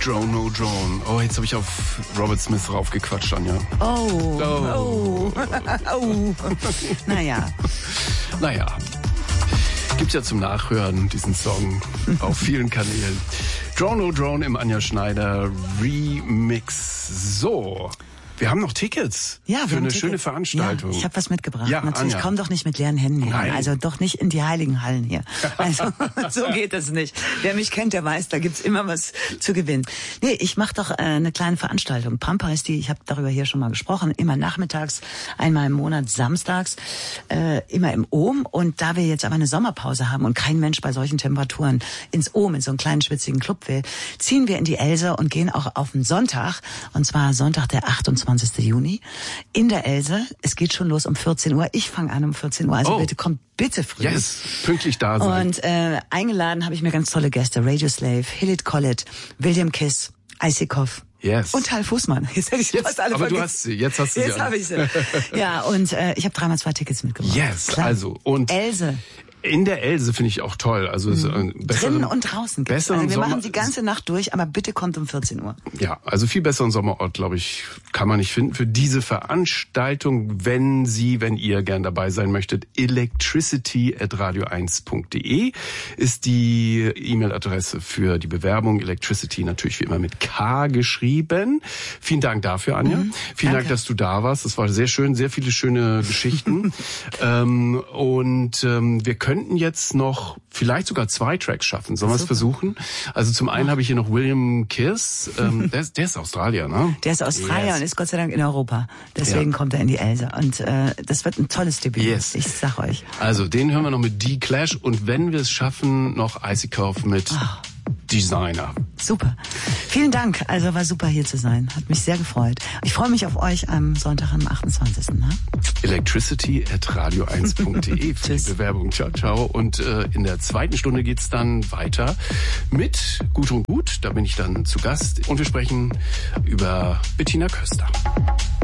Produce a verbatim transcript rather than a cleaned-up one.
Drone, no Drone. Oh, jetzt habe ich auf Robert Smith raufgequatscht, Anja. Oh, oh, oh. oh. Naja. Naja. Gibt's ja zum Nachhören, diesen Song, auf vielen Kanälen. Drone, no Drone im Anja Schneider Remix. So. Wir haben noch Tickets ja, für eine Tickets. schöne Veranstaltung. Ja, ich habe was mitgebracht. Ja, natürlich, Anja. komm doch nicht mit leeren Händen hier. Also doch nicht in die heiligen Hallen hier. Also so geht das nicht. Wer mich kennt, der weiß, da gibt's immer was zu gewinnen. Nee, ich mache doch äh, eine kleine Veranstaltung. Pampa ist die, ich habe darüber hier schon mal gesprochen, immer nachmittags, einmal im Monat samstags, äh, immer im Ohm. Und da wir jetzt aber eine Sommerpause haben und kein Mensch bei solchen Temperaturen ins Ohm, in so einen kleinen schwitzigen Club will, ziehen wir in die Else und gehen auch auf den Sonntag, und zwar Sonntag, der achtundzwanzigsten Juni, in der Else. Es geht schon los um vierzehn Uhr. Ich fange an um vierzehn Uhr, also oh. bitte kommt bitte früh. Yes, pünktlich da sein. Und äh, eingeladen habe ich mir ganz tolle Gäste. Radio Slave, Hillit Collett, William Kiss, Isikoff. Yes. Und Hal Fußmann. Jetzt hätte ich jetzt, fast alle aber vergessen. du hast sie, jetzt hast du sie. Jetzt habe ich sie. Ja, und äh, ich habe dreimal zwei Tickets mitgebracht. Yes, Klar. also. Und Else. In der Else finde ich auch toll. Also mhm. besseren, drinnen und draußen. Besseren also wir Sommer, machen die ganze Nacht durch, aber bitte kommt um vierzehn Uhr. Ja, also viel besseren Sommerort, glaube ich, kann man nicht finden für diese Veranstaltung. Wenn Sie, wenn ihr gern dabei sein möchtet, electricity at radio eins punkt de ist die E-Mail-Adresse für die Bewerbung. Electricity natürlich wie immer mit K geschrieben. Vielen Dank dafür, Anja. Mhm, Vielen danke. Dank, dass du da warst. Das war sehr schön, sehr viele schöne Geschichten. ähm, und ähm, wir könnten jetzt noch vielleicht sogar zwei Tracks schaffen. Sollen wir es versuchen? Also zum einen habe ich hier noch William Kiss. Ähm, der, ist, der ist Australier, ne? Der ist Australier Yes. und ist Gott sei Dank in Europa. Deswegen Ja. kommt er in die Else. Und äh, das wird ein tolles Debüt. Yes. Ich sag euch. Also den hören wir noch mit D-Clash und wenn wir es schaffen, noch Isikoff mit Oh. Designer. Super. Vielen Dank. Also war super hier zu sein. Hat mich sehr gefreut. Ich freue mich auf euch am Sonntag, am achtundzwanzigsten Ne? Electricity at radio eins punkt de für die Bewerbung. Ciao, ciao. Und äh, in der zweiten Stunde geht's dann weiter mit Gut und Gut. Da bin ich dann zu Gast und wir sprechen über Bettina Köster.